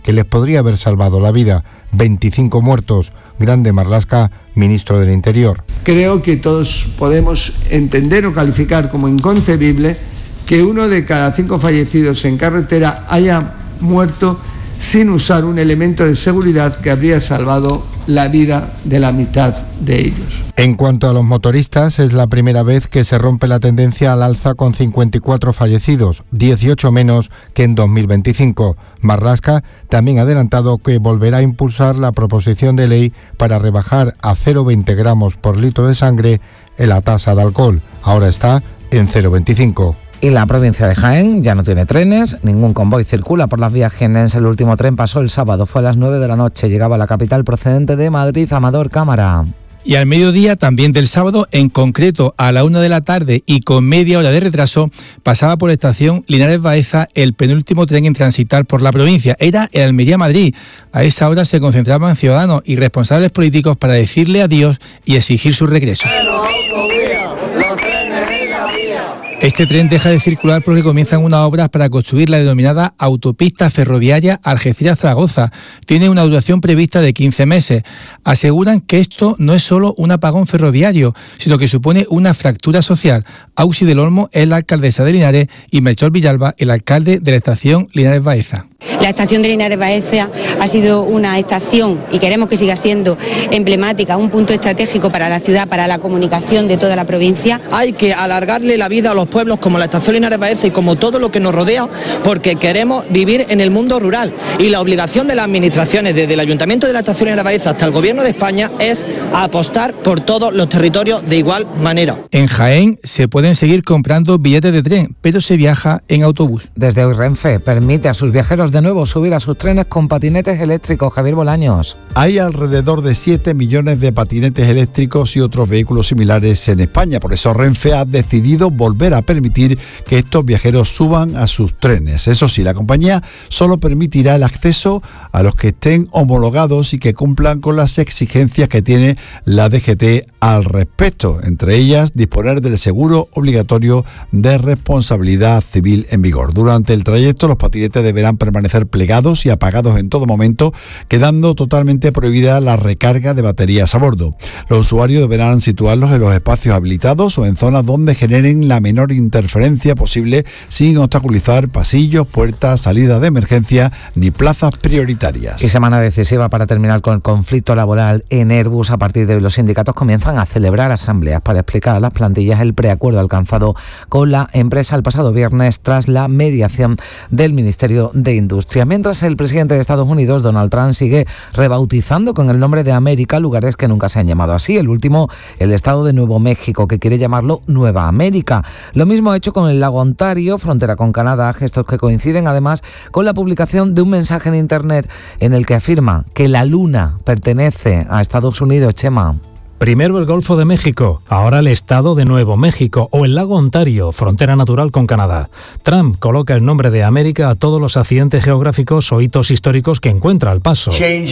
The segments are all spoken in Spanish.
que les podría haber salvado la vida. 25 muertos. Grande Marlaska, ministro del Interior. Creo que todos podemos entender o calificar como inconcebible que 1 de cada 5 fallecidos en carretera haya muerto sin usar un elemento de seguridad que habría salvado la vida de la mitad de ellos. En cuanto a los motoristas, es la primera vez que se rompe la tendencia al alza con 54 fallecidos, 18 menos que en 2025. Marlaska también ha adelantado que volverá a impulsar la proposición de ley para rebajar a 0,20 gramos por litro de sangre en la tasa de alcohol. Ahora está en 0,25. Y la provincia de Jaén ya no tiene trenes, ningún convoy circula por las vías jienenses. El último tren pasó el sábado, fue a las 9 de la noche, llegaba a la capital procedente de Madrid. Amador Cámara. Y al mediodía, también del sábado, en concreto a la 1 de la tarde y con media hora de retraso, pasaba por la estación Linares Baeza el penúltimo tren en transitar por la provincia. Era el Almería-Madrid. A esa hora se concentraban ciudadanos y responsables políticos para decirle adiós y exigir su regreso. Este tren deja de circular porque comienzan unas obras para construir la denominada autopista ferroviaria Algeciras-Zaragoza. Tiene una duración prevista de 15 meses. Aseguran que esto no es solo un apagón ferroviario, sino que supone una fractura social. Auxi del Olmo es la alcaldesa de Linares y Melchor Villalba, el alcalde de la estación Linares Baeza. La estación de Linares Baeza ha sido una estación, y queremos que siga siendo emblemática, un punto estratégico para la ciudad, para la comunicación de toda la provincia. Hay que alargarle la vida a los pueblos como la estación Linares Baeza y como todo lo que nos rodea, porque queremos vivir en el mundo rural. Y la obligación de las administraciones, desde el Ayuntamiento de la estación Linares Baeza hasta el Gobierno de España, es apostar por todos los territorios de igual manera. En Jaén se pueden seguir comprando billetes de tren, pero se viaja en autobús. Desde hoy Renfe permite a sus viajeros de nuevo subir a sus trenes con patinetes eléctricos. Javier Bolaños. Hay alrededor de 7 millones de patinetes eléctricos y otros vehículos similares en España. Por eso Renfe ha decidido volver a permitir que estos viajeros suban a sus trenes. Eso sí, la compañía solo permitirá el acceso a los que estén homologados y que cumplan con las exigencias que tiene la DGT al respecto. Entre ellas, disponer del seguro obligatorio de responsabilidad civil en vigor. Durante el trayecto, los patinetes deberán permanecer plegados y apagados en todo momento, quedando totalmente prohibida la recarga de baterías a bordo. Los usuarios deberán situarlos en los espacios habilitados o en zonas donde generen la menor interferencia posible, sin obstaculizar pasillos, puertas, salidas de emergencia ni plazas prioritarias. Y semana decisiva para terminar con el conflicto laboral en Airbus. A partir de hoy los sindicatos comienzan a celebrar asambleas para explicar a las plantillas el preacuerdo alcanzado con la empresa el pasado viernes tras la mediación del Ministerio de Industria. Mientras el presidente de Estados Unidos, Donald Trump, sigue rebautizando con el nombre de América lugares que nunca se han llamado así. El último, el estado de Nuevo México, que quiere llamarlo Nueva América. Lo mismo ha hecho con el lago Ontario, frontera con Canadá, gestos que coinciden además con la publicación de un mensaje en Internet en el que afirma que la luna pertenece a Estados Unidos. Chema. Primero el Golfo de México, ahora el estado de Nuevo México o el lago Ontario, frontera natural con Canadá. Trump coloca el nombre de América a todos los accidentes geográficos o hitos históricos que encuentra al paso.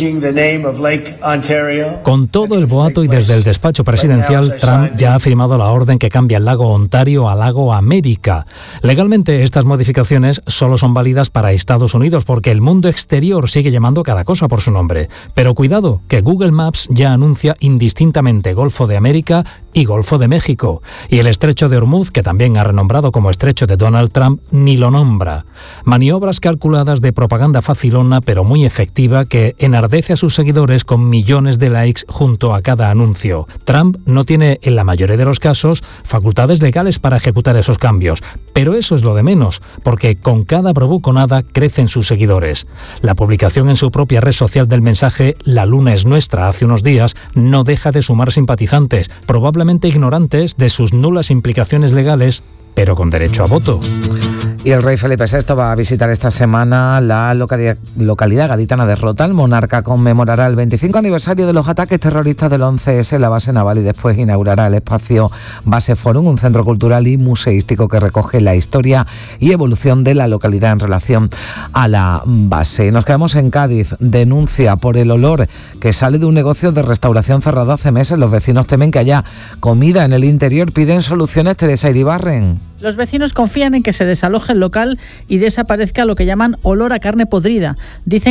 Con todo el boato y desde el despacho presidencial, Trump ya ha firmado la orden que cambia el lago Ontario a lago América. Legalmente, estas modificaciones solo son válidas para Estados Unidos porque el mundo exterior sigue llamando cada cosa por su nombre. Pero cuidado, que Google Maps ya anuncia indistintamente Golfo de América y Golfo de México. Y el Estrecho de Hormuz, que también ha renombrado como Estrecho de Donald Trump, ni lo nombra. Maniobras calculadas de propaganda facilona pero muy efectiva que enardece a sus seguidores con millones de likes junto a cada anuncio. Trump no tiene, en la mayoría de los casos, facultades legales para ejecutar esos cambios. Pero eso es lo de menos, porque con cada provoconada crecen sus seguidores. La publicación en su propia red social del mensaje "La luna es nuestra" hace unos días no deja de sumar simpatizantes, probablemente ignorantes de sus nulas implicaciones legales, pero con derecho a voto. Y el rey Felipe VI va a visitar esta semana la localidad gaditana de Rota. El monarca conmemorará el 25 aniversario de los ataques terroristas del 11S en la base naval y después inaugurará el espacio Base Forum, un centro cultural y museístico que recoge la historia y evolución de la localidad en relación a la base. Nos quedamos en Cádiz. Denuncia por el olor que sale de un negocio de restauración cerrado hace meses. Los vecinos temen que haya comida en el interior. Piden soluciones. Teresa Iribarren. Los vecinos confían en que se desaloje el local y desaparezca lo que llaman olor a carne podrida. Dicen